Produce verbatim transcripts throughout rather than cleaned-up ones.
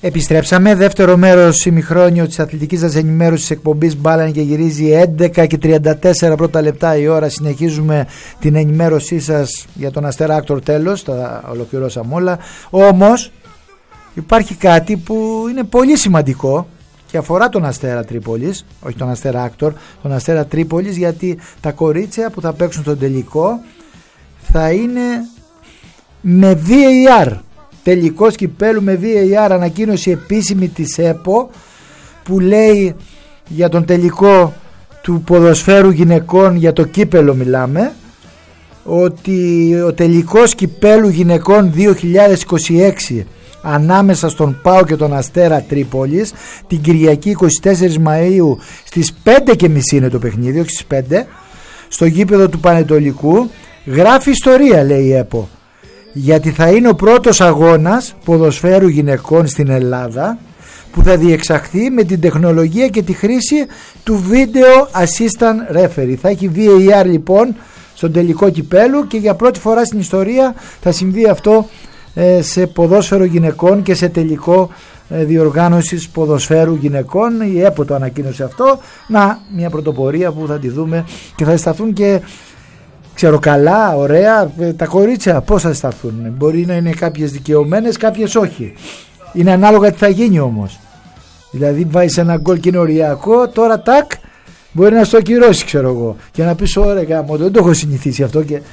Επιστρέψαμε, δεύτερο μέρος ημιχρόνιο της αθλητικής σας ενημέρωσης εκπομπής Μπάλα και γυρίζει έντεκα και τριάντα τέσσερα πρώτα λεπτά η ώρα. Συνεχίζουμε την ενημέρωσή σας για τον Αστέρα Άκτορ, τέλος, τα ολοκληρώσαμε όλα. Όμως υπάρχει κάτι που είναι πολύ σημαντικό και αφορά τον Αστέρα Τρίπολης, όχι τον Αστέρα Άκτορ, τον Αστέρα Τρίπολης, γιατί τα κορίτσια που θα παίξουν στον τελικό θα είναι με βι έι αρ. Τελικός κυπέλου με βι έι αρ, ανακοίνωση επίσημη της ΕΠΟ που λέει για τον τελικό του ποδοσφαίρου γυναικών, για το κύπελο μιλάμε, ότι ο τελικός κυπέλου γυναικών δύο χιλιάδες είκοσι έξι ανάμεσα στον ΠΑΟ και τον Αστέρα Τρίπολης την Κυριακή εικοστή τέταρτη Μαΐου στις πέντε και μισή είναι το παιχνίδι, όχι στις πέντε, στο γήπεδο του Πανετολικού, γράφει ιστορία, λέει η ΕΠΟ, γιατί θα είναι ο πρώτος αγώνας ποδοσφαίρου γυναικών στην Ελλάδα που θα διεξαχθεί με την τεχνολογία και τη χρήση του Video Assistant Referee. Θα έχει βι έι αρ λοιπόν στον τελικό κυπέλου και για πρώτη φορά στην ιστορία θα συμβεί αυτό ε, σε ποδόσφαιρο γυναικών και σε τελικό ε, διοργάνωσης ποδοσφαίρου γυναικών. Η ΕΠΟ το ανακοίνωσε αυτό. Να, μια πρωτοπορία που θα τη δούμε και θα σταθούν και, ξέρω καλά, ωραία, τα κορίτσια πώς θα σταθούν. Μπορεί να είναι κάποιες δικαιωμένες, κάποιες όχι. Είναι ανάλογα τι θα γίνει όμως. Δηλαδή βάζεις ένα γκολ και είναι οριακό, τώρα τάκ, μπορεί να στο ακυρώσει, ξέρω εγώ. Και να πεις ωραία γάμο, δεν το έχω συνηθίσει αυτό. Και...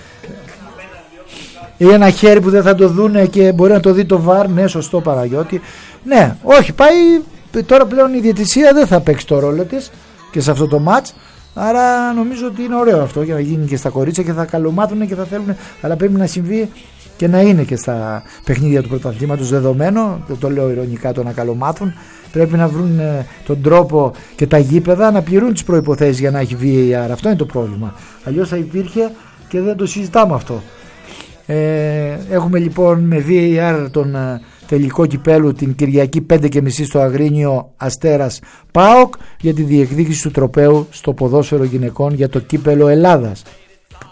ή ένα χέρι που δεν θα το δούνε και μπορεί να το δει το βαρ. Ναι, σωστό Παναγιώτη. Ναι, όχι, πάει τώρα πλέον η διαιτησία δεν θα παίξει το ρόλο της και σε αυτό το μάτς. Άρα νομίζω ότι είναι ωραίο αυτό για να γίνει και στα κορίτσια και θα καλομάθουν και θα θέλουν, αλλά πρέπει να συμβεί και να είναι και στα παιχνίδια του πρωταθλήματος δεδομένο. Δεν το λέω ειρωνικά το να καλομάθουν. Πρέπει να βρουν ε, τον τρόπο και τα γήπεδα να πληρούν τις προϋποθέσεις για να έχει βι έι αρ. Αυτό είναι το πρόβλημα. Αλλιώς θα υπήρχε και δεν το συζητάμε αυτό. Ε, έχουμε λοιπόν με βι έι αρ τον ε, τελικό κυπέλου την Κυριακή πέντε και μισή στο Αγρίνιο Αστέρας ΠΑΟΚ για τη διεκδίκηση του τροπαίου στο ποδόσφαιρο γυναικών για το κύπελο Ελλάδας.